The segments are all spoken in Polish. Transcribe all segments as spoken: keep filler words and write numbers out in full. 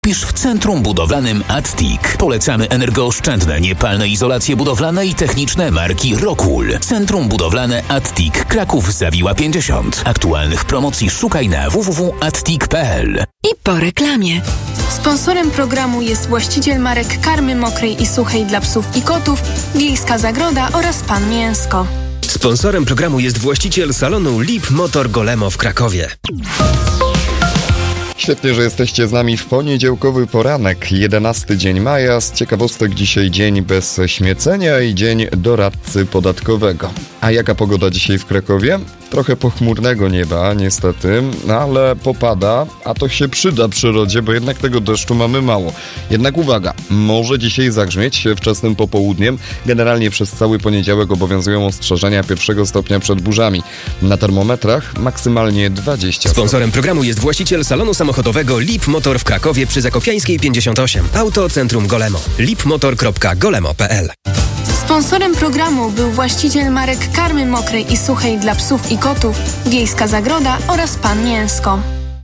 Pisz w Centrum Budowlanym Attic. Polecamy energooszczędne, niepalne izolacje budowlane i techniczne marki Rockwool. Centrum Budowlane Attic, Kraków Zawiła pięćdziesiąt. Aktualnych promocji szukaj na w w w kropka attic kropka p l. I po reklamie. Sponsorem programu jest właściciel marek karmy mokrej i suchej dla psów i kotów, Wiejska Zagroda oraz Pan Mięsko. Sponsorem programu jest właściciel salonu Lip Motor Golemo w Krakowie. Świetnie, że jesteście z nami w poniedziałkowy poranek, jedenasty dzień maja. Z ciekawostek dzisiaj dzień bez śmiecenia i dzień doradcy podatkowego. A jaka pogoda dzisiaj w Krakowie? Trochę pochmurnego nieba, niestety, ale popada, a to się przyda przyrodzie, bo jednak tego deszczu mamy mało. Jednak uwaga, może dzisiaj zagrzmieć wczesnym popołudniem. Generalnie przez cały poniedziałek obowiązują ostrzeżenia pierwszego stopnia przed burzami. Na termometrach maksymalnie dwadzieścia. Sponsorem programu jest właściciel salonu samochodowego Lip Motor w Krakowie przy Zakopiańskiej pięćdziesiąt osiem. Auto Centrum Golemo. lipmotor kropka golemo kropka p l. Sponsorem programu był właściciel marek karmy mokrej i suchej dla psów i kotów, Wiejska Zagroda oraz Pan Mięsko.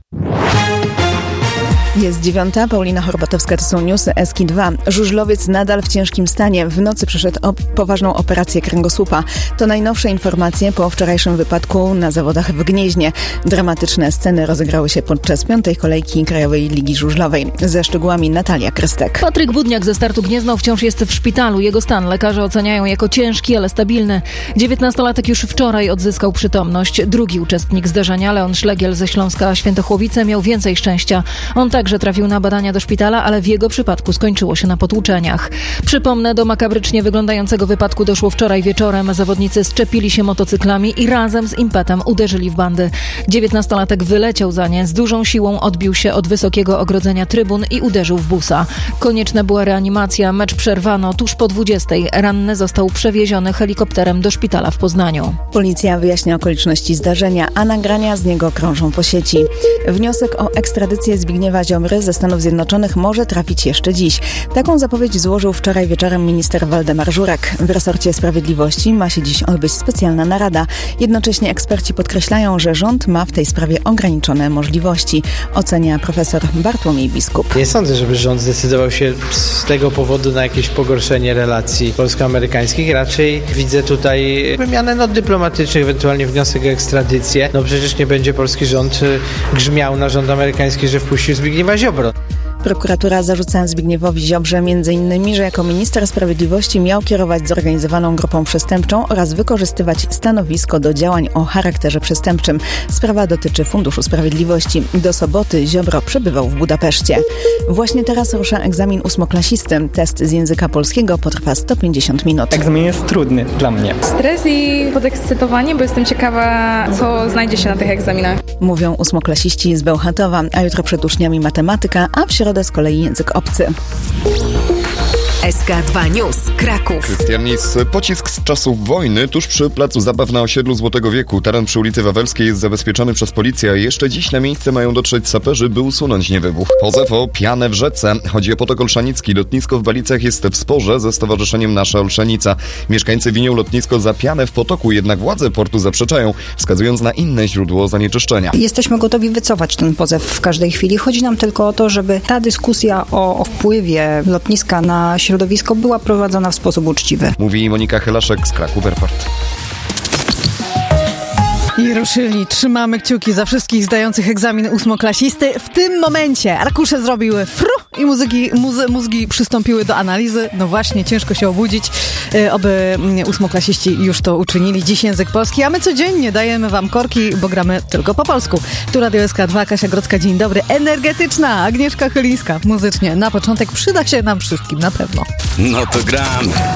Jest dziewiąta, Paulina Horbatowska, to są newsy Eski dwa. Żużlowiec nadal w ciężkim stanie. W nocy przeszedł op- poważną operację kręgosłupa. To najnowsze informacje po wczorajszym wypadku na zawodach w Gnieźnie. Dramatyczne sceny rozegrały się podczas piątej kolejki Krajowej Ligi Żużlowej. Ze szczegółami Natalia Krystek. Patryk Budniak ze Startu Gniezno wciąż jest w szpitalu. Jego stan lekarze oceniają jako ciężki, ale stabilny. dziewiętnastolatek już wczoraj odzyskał przytomność. Drugi uczestnik zdarzenia, Leon Szlegiel ze Śląska Świętochłowice, miał więcej szczęścia. On także trafił na badania do szpitala, ale w jego przypadku skończyło się na potłuczeniach. Przypomnę, do makabrycznie wyglądającego wypadku doszło wczoraj wieczorem. Zawodnicy szczepili się motocyklami i razem z impetem uderzyli w bandy. dziewiętnastolatek wyleciał za nie, z dużą siłą odbił się od wysokiego ogrodzenia trybun i uderzył w busa. Konieczna była reanimacja, mecz przerwano tuż po dwudziestej. Ranny został przewieziony helikopterem do szpitala w Poznaniu. Policja wyjaśnia okoliczności zdarzenia, a nagrania z niego krążą po sieci. Wniosek o ekstradycję Zbigniewa Ziobry ze Stanów Zjednoczonych może trafić jeszcze dziś. Taką zapowiedź złożył wczoraj wieczorem minister Waldemar Żurek. W resorcie sprawiedliwości ma się dziś odbyć specjalna narada. Jednocześnie eksperci podkreślają, że rząd ma w tej sprawie ograniczone możliwości. Ocenia profesor Bartłomiej Biskup. Nie sądzę, żeby rząd zdecydował się z tego powodu na jakieś pogorszenie relacji polsko-amerykańskich. Raczej widzę tutaj wymianę not dyplomatycznych, ewentualnie wniosek o ekstradycję. No przecież nie będzie polski rząd grzmiał na rząd amerykański, że wpuścił Zbigniewa Ziobro. Prokuratura zarzuca Zbigniewowi Ziobrze między innymi, że jako minister sprawiedliwości miał kierować zorganizowaną grupą przestępczą oraz wykorzystywać stanowisko do działań o charakterze przestępczym. Sprawa dotyczy Funduszu Sprawiedliwości. Do soboty Ziobro przebywał w Budapeszcie. Właśnie teraz rusza egzamin ósmoklasisty. Test z języka polskiego potrwa sto pięćdziesiąt minut. Egzamin jest trudny dla mnie. Stres i podekscytowanie, bo jestem ciekawa, co znajdzie się na tych egzaminach. Mówią ósmoklasiści z Bełchatowa, a jutro przed uczniami matematyka, a w środę z kolei język obcy. S K dwa News, Kraków. Krystian Nis. Pocisk z czasów wojny tuż przy placu zabaw na osiedlu Złotego Wieku. Teren przy ulicy Wawelskiej jest zabezpieczony przez policję. Jeszcze dziś na miejsce mają dotrzeć saperzy, by usunąć niewybuch. Pozew o pianę w rzece. Chodzi o potok Olszanicki. Lotnisko w Balicach jest w sporze ze stowarzyszeniem Nasza Olszanica. Mieszkańcy winią lotnisko za pianę w potoku, jednak władze portu zaprzeczają, wskazując na inne źródło zanieczyszczenia. Jesteśmy gotowi wycofać ten pozew w każdej chwili. Chodzi nam tylko o to, żeby ta dyskusja o, o wpływie lotniska na środowisko była prowadzona w sposób uczciwy. Mówi Monika Chylaszek z Kraków Airport. I ruszyli. Trzymamy kciuki za wszystkich zdających egzamin ósmoklasisty. W tym momencie arkusze zrobiły fru i muzyki, muzy, mózgi przystąpiły do analizy. No właśnie, ciężko się obudzić, e, oby ósmoklasiści już to uczynili. Dziś język polski, a my codziennie dajemy wam korki, bo gramy tylko po polsku. Tu Radio S K dwa, Kasia Grodzka, dzień dobry. Energetyczna Agnieszka Chylińska. Muzycznie na początek przyda się nam wszystkim, na pewno. No to gramy.